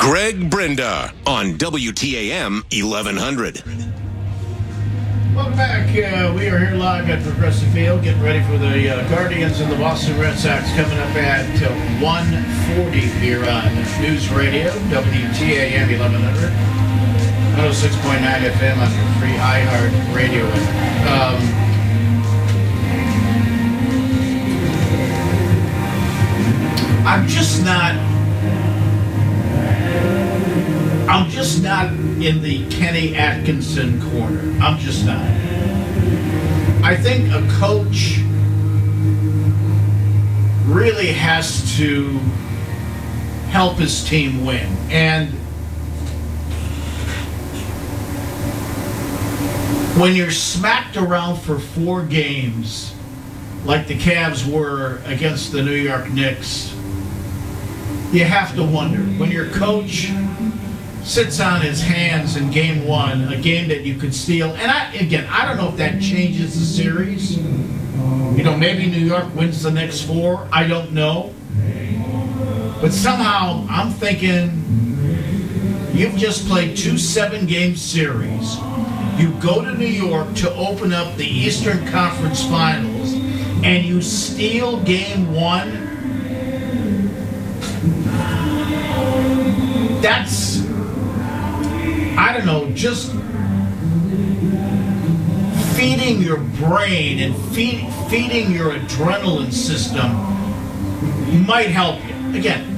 Greg Brenda on WTAM 1100. Welcome back. We are here live at Progressive Field, getting ready for the Guardians and the Boston Red Sox coming up at 1:40 here on News Radio, WTAM 1100, 106.9 FM on your free iHeart radio. I'm just not in the Kenny Atkinson corner. I'm just not. I think a coach really has to help his team win. And when you're smacked around for 4 games, like the Cavs were against the New York Knicks, you have to wonder. When your coach sits on his hands in game 1, a game that you could steal, and I don't know if that changes the series. Maybe New York wins the next 4. I don't know. But somehow I'm thinking you've just played 2 7-game series. You go to New York to open up the Eastern Conference Finals, and you steal game 1. That's, I don't know, just feeding your brain and feeding your adrenaline system might help you. Again,